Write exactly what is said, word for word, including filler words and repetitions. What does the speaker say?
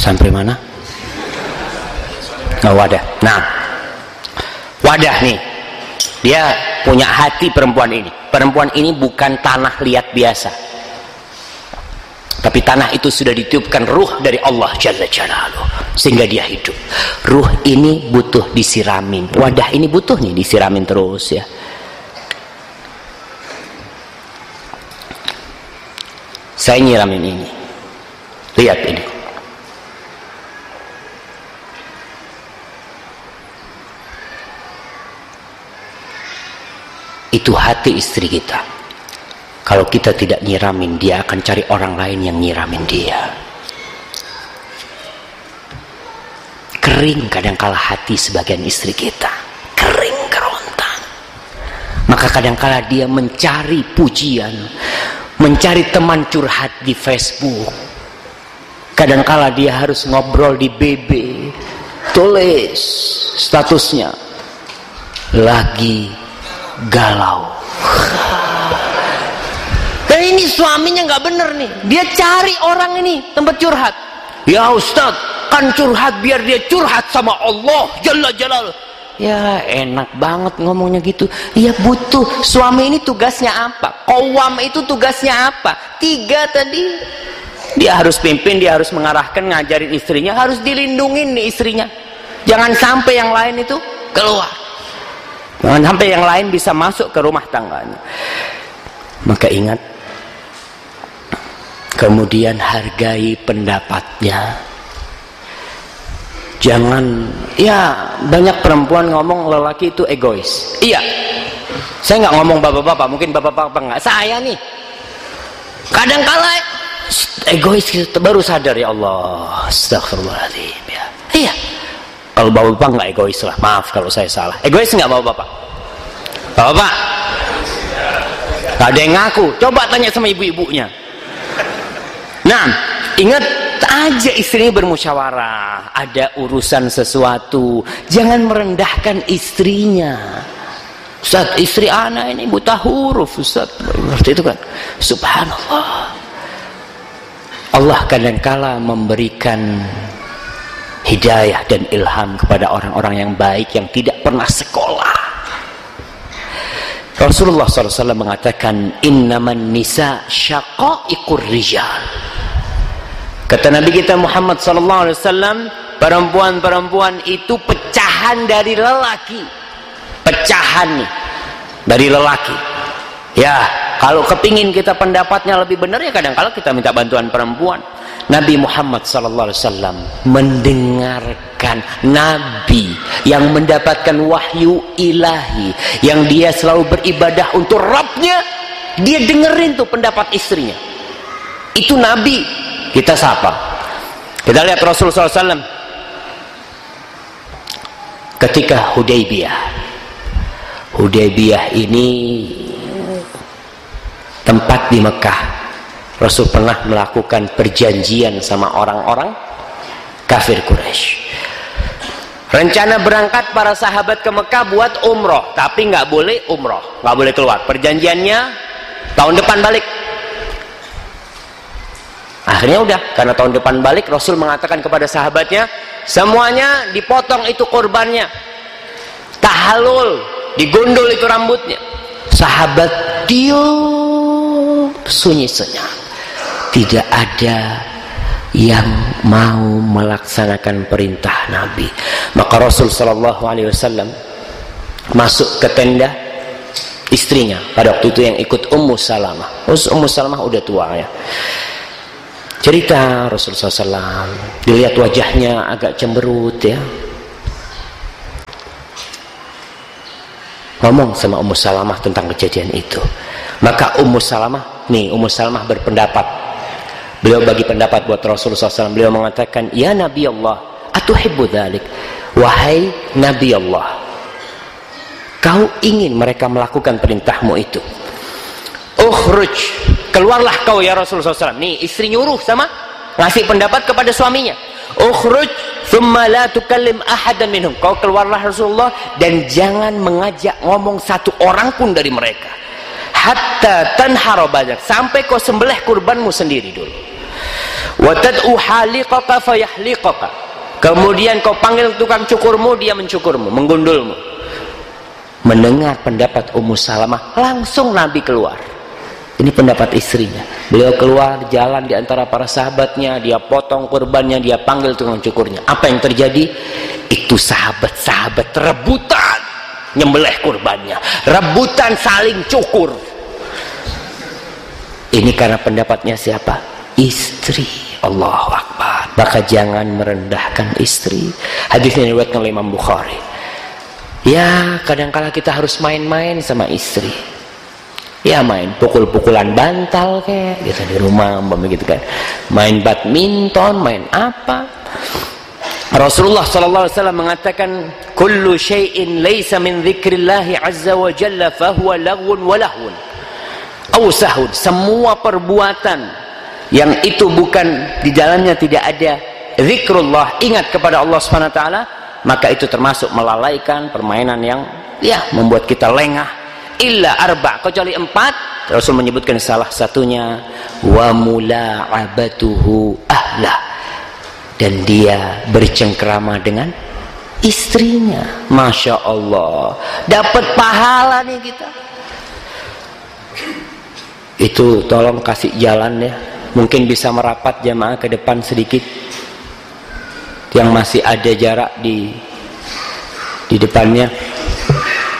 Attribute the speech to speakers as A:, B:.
A: Sampai mana? Oh, wadah. Nah, wadah nih, dia punya hati perempuan ini. Perempuan ini bukan tanah liat biasa, tapi tanah itu sudah ditiupkan ruh dari Allah Jalla Jalaluh, sehingga dia hidup. Ruh ini butuh disiramin, wadah ini butuh nih disiramin terus ya. Saya nyiramin ini, lihat ini. Itu hati istri kita. Kalau kita tidak nyiramin, dia akan cari orang lain yang nyiramin dia. Kering kadangkala hati sebagian istri kita, kering kerontang. Maka kadangkala dia mencari pujian, mencari teman curhat di Facebook. Kadangkala dia harus ngobrol di B B, tulis statusnya lagi galau. Dan ini suaminya nggak bener nih, dia cari orang ini tempat curhat. Ya Ustadz, kan curhat biar dia curhat sama Allah Jalla Jalaluh. Ya enak banget ngomongnya gitu. Ya butuh. Suami ini tugasnya apa? Qawwam itu tugasnya apa? Tiga tadi. Dia harus pimpin, dia harus mengarahkan, ngajarin istrinya, harus dilindungin nih istrinya. Jangan sampai yang lain itu keluar. Jangan sampai yang lain bisa masuk ke rumah tangganya. Maka ingat, kemudian hargai pendapatnya. Jangan, ya banyak perempuan ngomong lelaki itu egois. Iya, saya nggak ngomong bapak-bapak, mungkin bapak-bapak nggak. Saya nih, kadang-kala egois gitu, baru sadar ya Allah, astagfirullahaladzim ya. Iya. Kalau bapak-bapak nggak egois lah, maaf kalau saya salah. Egois nggak bapak-bapak? Bapak-bapak? Gak ada yang ngaku. Coba tanya sama ibu-ibunya. Nah, ingat aja istrinya bermusyawarah. Ada urusan sesuatu, jangan merendahkan istrinya. Ustaz, istri anak ini buta huruf, Ustaz. Seperti itu kan? Subhanallah. Allah kadangkala memberikan hidayah dan ilham kepada orang-orang yang baik yang tidak pernah sekolah. Rasulullah shallallahu alaihi wasallam mengatakan, innaman nisa syaqaiqur rijal. Kata Nabi kita Muhammad shallallahu alaihi wasallam, perempuan-perempuan itu pecahan dari lelaki. Pecahan nih dari lelaki. Ya, kalau kepingin kita pendapatnya lebih benar, ya kadang-kadang kita minta bantuan perempuan. Nabi Muhammad shallallahu alaihi wasallam mendengarkan Nabi yang mendapatkan wahyu ilahi, yang dia selalu beribadah untuk Rabbnya, dia dengerin tuh pendapat istrinya. Itu Nabi. Kita sapa, kita lihat Rasulullah shallallahu alaihi wasallam ketika Hudaybiyah. Hudaybiyah ini tempat di Mekah. Rasul pernah melakukan perjanjian sama orang-orang kafir Quraisy. Rencana berangkat para sahabat ke Mekah buat umroh, tapi nggak boleh umroh, nggak boleh keluar. Perjanjiannya tahun depan balik. Akhirnya udah, karena tahun depan balik, Rasul mengatakan kepada sahabatnya, semuanya dipotong itu kurbannya, tahallul, digundul itu rambutnya. Sahabat diam, sunyi senyap. Tidak ada yang mau melaksanakan perintah Nabi. Maka Rasul Shallallahu Alaihi Wasallam masuk ke tenda istrinya. Pada waktu itu yang ikut Ummu Salamah. Ummu Salamah udah tua ya. Cerita Rasul Shallallahu Alaihi Wasallam, dilihat wajahnya agak cemberut ya. Ngomong sama Ummu Salamah tentang kejadian itu. Maka Ummu Salamah, nih Ummu Salamah berpendapat. Beliau bagi pendapat buat Rasulullah shallallahu alaihi wasallam. Beliau mengatakan, ya Nabi Allah, atuhibbu dzalik? Wahai Nabi Allah, kau ingin mereka melakukan perintahmu itu? Ukhruj, keluarlah kau ya Rasulullah shallallahu alaihi wasallam. Nih istri nyuruh sama ngasih pendapat kepada suaminya. Ukhruj thumma la tukallim ahadan minhum. Kau keluarlah Rasulullah dan jangan mengajak ngomong satu orang pun dari mereka. Hatta tanhara badak, sampai kau sembelih kurbanmu sendiri dulu. wa tad'u haliqaka fayahliqaka, kemudian kau panggil tukang cukurmu, dia mencukurmu, menggundulmu. Mendengar pendapat Ummu Salamah, langsung Nabi keluar. Ini pendapat istrinya. Beliau keluar jalan di antara para sahabatnya, dia potong kurbannya, dia panggil tukang cukurnya. Apa yang terjadi? Itu sahabat-sahabat rebutan nyembelih kurbannya, rebutan saling cukur. Ini karena pendapatnya siapa? Istri. Allahu Akbar. Maka jangan merendahkan istri. Hadisnya diriwayatkan oleh Imam Bukhari. Ya, kadangkala kita harus main-main sama istri. Ya, main pukul-pukulan bantal kayak gitu di rumah, begitu kan. Main badminton, main apa? Rasulullah sallallahu alaihi wasallam mengatakan, "Kullu syai'in laysa min dzikrillah azza wa jalla fa huwa laghwun wa lahwun." Aw sahun. Semua perbuatan yang itu bukan di dalamnya tidak ada zikrullah, ingat kepada Allah Subhanahu wa taala, maka itu termasuk melalaikan, permainan yang ya membuat kita lengah. Illa arba', kecuali empat. Rasul menyebutkan salah satunya wa mula'abatuhu ahlah, dan dia bercengkrama dengan istrinya. Masya Allah, dapat pahala nih kita. Itu tolong kasih jalan ya, mungkin bisa merapat jamaah ke depan sedikit, yang masih ada jarak di di depannya.